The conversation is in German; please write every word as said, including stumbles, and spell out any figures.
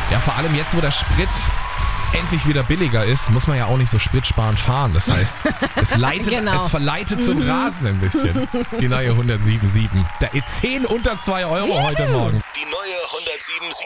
Ja, vor allem jetzt, wo der Sprit endlich wieder billiger ist, muss man ja auch nicht so spritsparend fahren. Das heißt, es leitet, Genau. es verleitet zum Rasen ein bisschen. Die neue hundertsieben Komma sieben. Der E zehn unter zwei Euro heute Morgen. Die neue hundertsieben Komma sieben.